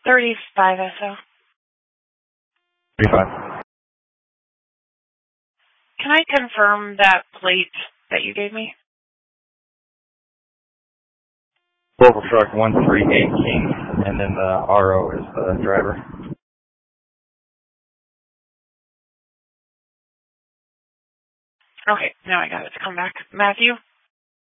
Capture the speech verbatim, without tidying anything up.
thirty-five S O. thirty-five. Can I confirm that plate that you gave me? Local truck one three eight King, and then the R O is the driver. Okay, now I got it to come back. Matthew?